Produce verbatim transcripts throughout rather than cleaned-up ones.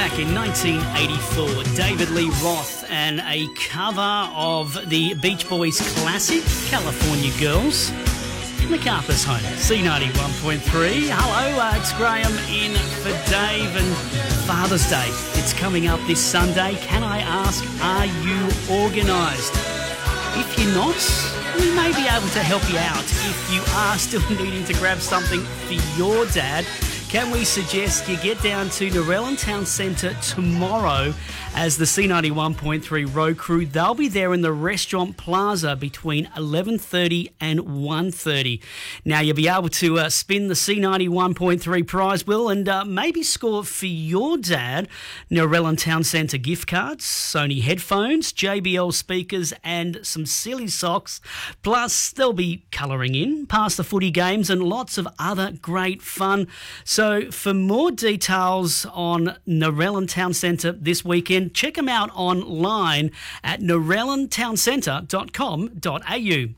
back in nineteen eighty-four. David Lee Roth and a cover of the Beach Boys classic, California Girls. MacArthur's Home, C ninety-one point three. Hello, uh, it's Graham in for Dave, and Father's Day. It's coming up this Sunday. Can I ask, are you organised? If you're not, we may be able to help you out. If you are still needing to grab something for your dad, can we suggest you get down to Narellan Town Centre tomorrow as the C ninety-one point three road crew? They'll be there in the Restaurant Plaza between eleven thirty and one thirty. Now, you'll be able to uh, spin the C ninety-one point three prize wheel and uh, maybe score for your dad Narellan Town Centre gift cards, Sony headphones, J B L speakers and some silly socks. Plus, they'll be colouring in, past the footy games and lots of other great fun. So So for more details on Narellan Town Centre this weekend, check them out online at narellan town centre dot com dot a u.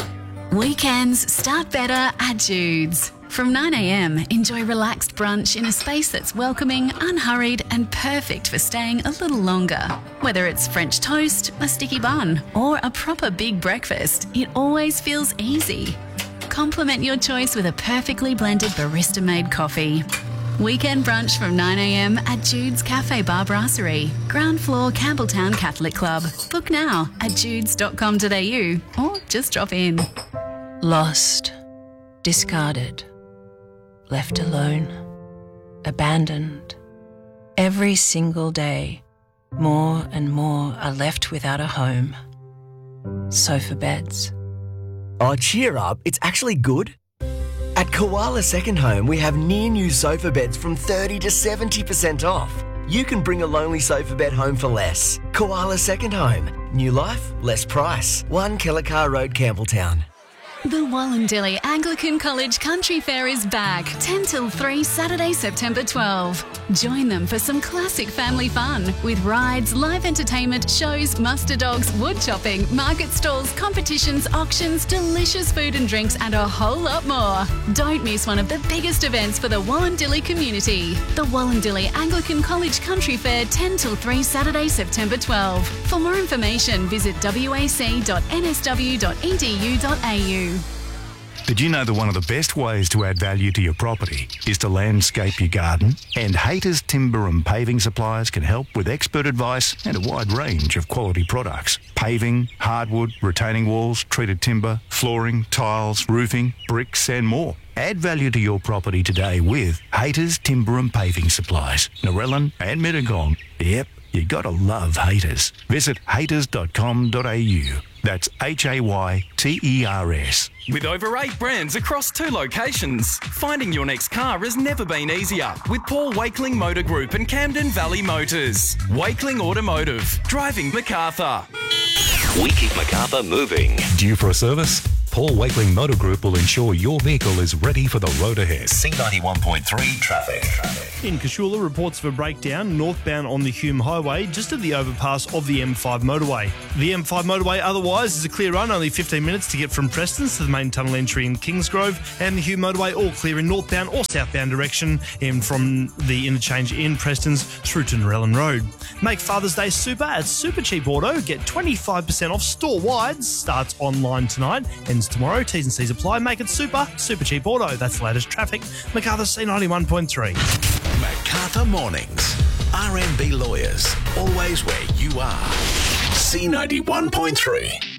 Weekends start better at Jude's. From nine a m, enjoy relaxed brunch in a space that's welcoming, unhurried and perfect for staying a little longer. Whether it's French toast, a sticky bun or a proper big breakfast, it always feels easy. Complement your choice with a perfectly blended barista-made coffee. Weekend brunch from nine a m at Jude's Cafe Bar Brasserie, ground floor, Campbelltown Catholic Club. Book now at judes dot com dot a u or just drop in. Lost, discarded, left alone, abandoned. Every single day, more and more are left without a home. Sofa beds. Oh, cheer up, it's actually good. At Koala Second Home, we have near new sofa beds from thirty to seventy percent off. You can bring a lonely sofa bed home for less. Koala Second Home. New life, less price. one Kellicar Road, Campbelltown. The Wallandilly Anglican College Country Fair is back, ten till three, Saturday, September twelfth. Join them for some classic family fun with rides, live entertainment, shows, muster dogs, wood chopping, market stalls, competitions, auctions, delicious food and drinks and a whole lot more. Don't miss one of the biggest events for the Wallandilly community. The Wallandilly Anglican College Country Fair, ten till three, Saturday, September twelfth. For more information, visit w a c dot n s w dot e d u dot a u. Did you know that one of the best ways to add value to your property is to landscape your garden? And Hayter's Timber and Paving Suppliers can help with expert advice and a wide range of quality products. Paving, hardwood, retaining walls, treated timber, flooring, tiles, roofing, bricks and more. Add value to your property today with Hayter's Timber and Paving Supplies, Narellan and Mittagong. Yep, you gotta love Hayters. Visit hayters dot com dot a u. That's H A Y T E R S. With over eight brands across two locations, finding your next car has never been easier with Paul Wakeling Motor Group and Camden Valley Motors. Wakeling Automotive, driving MacArthur. We keep MacArthur moving. Due for a service? Paul Wakeling Motor Group will ensure your vehicle is ready for the road ahead. C ninety-one point three traffic. In Cashula, reports of a breakdown northbound on the Hume Highway, just at the overpass of the M five motorway. The M five motorway otherwise is a clear run, only fifteen minutes to get from Prestons to the main tunnel entry in Kingsgrove, and the Hume motorway all clear in northbound or southbound direction, and from the interchange in Prestons through to Narellan Road. Make Father's Day super at Super Cheap Auto. Get twenty-five percent off store-wide. Starts online tonight, ends tomorrow. T's and C's apply. Make it super. Super Cheap Auto. That's the latest traffic. MacArthur C ninety-one point three. MacArthur Mornings. R M B Lawyers. Always where you are. C ninety-one point three.